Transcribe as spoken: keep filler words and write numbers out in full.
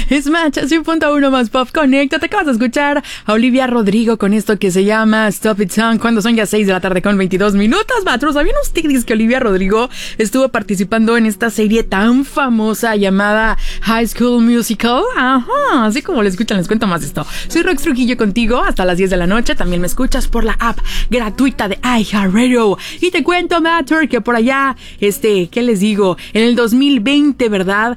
Smash cien punto uno más Pop Conecta. Te acabas de escuchar a Olivia Rodrigo con esto que se llama Stop It Song, cuando son ya seis de la tarde con veintidós minutos. Matros, ¿sabían ustedes que Olivia Rodrigo estuvo participando en esta serie tan famosa llamada High School Musical? Ajá, así como lo escuchan, les cuento más esto. Soy Rox Trujillo contigo hasta las diez de la noche. También me escuchas por la app gratuita de iHeartRadio. Y te cuento, Matter, que por allá, este, ¿qué les digo? En el dos mil veinte, ¿verdad?